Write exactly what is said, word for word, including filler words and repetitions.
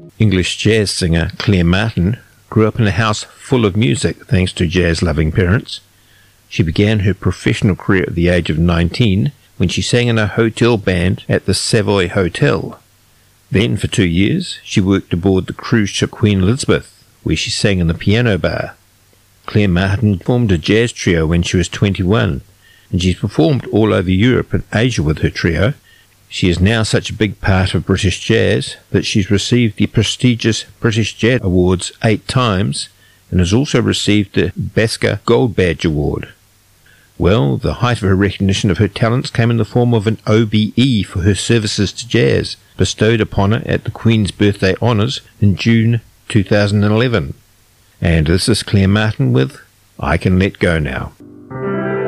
English jazz singer Claire Martin grew up in a house full of music thanks to jazz-loving parents. She began her professional career at the age of nineteen when she sang in a hotel band at the Savoy Hotel. Then, for two years, she worked aboard the cruise ship Queen Elizabeth, where she sang in the piano bar. Claire Martin formed a jazz trio when she was twenty-one, and she's performed all over Europe and Asia with her trio. She is now such a big part of British jazz that she's received the prestigious British Jazz Awards eight times and has also received the BASCA Gold Badge Award. Well, the height of her recognition of her talents came in the form of an O B E for her services to jazz, bestowed upon her at the Queen's Birthday Honours in June two thousand eleven. And this is Claire Martin with I Can Let Go Now.